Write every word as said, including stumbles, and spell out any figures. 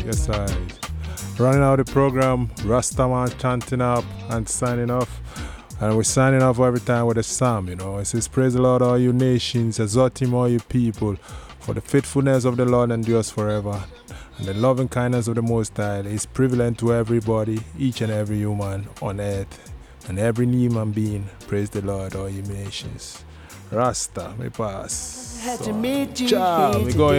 Yes, I. Running out the program, Rastaman chanting up and signing off. And we're signing off every time with a psalm, you know. It says, praise the Lord, all you nations, exalt him, all you people, for the faithfulness of the Lord endures forever. And the loving kindness of the Most High is prevalent to everybody, each and every human on earth, and every human being. Praise the Lord, all you nations. Rasta, me pass. Had to meet you Ciao, here we go